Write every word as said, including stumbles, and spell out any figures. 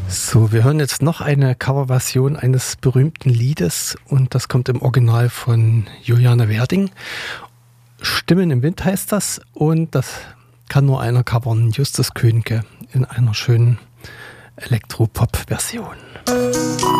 So, wir hören jetzt noch eine Coverversion eines berühmten Liedes und das kommt im Original von Juliane Werding. Stimmen im Wind heißt das und das kann nur einer covern, Justus Könke, in einer schönen Elektropop-Version.